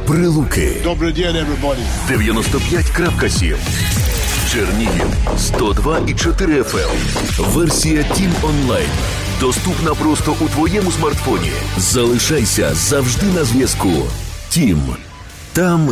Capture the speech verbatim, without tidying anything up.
Прилуки. Добрий день, everybody. дев'яносто п'ять крапка сім. Чернігів сто два і чотири еф ем. Версія Тім онлайн. Доступна просто у твоєму смартфоні. Залишайся завжди на зв'язку. Тім. Там,